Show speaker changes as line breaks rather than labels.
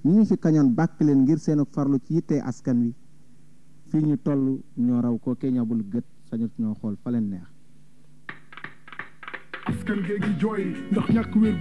ñi ñu fi kañoon bàkk leen ngir seenu farlu ci yitte askan wi fii ñu toll ñoo raw ko ke ñabul gët sañut ñoo xool fa leen neex
askan gee gi jooy ndax ñàkk wér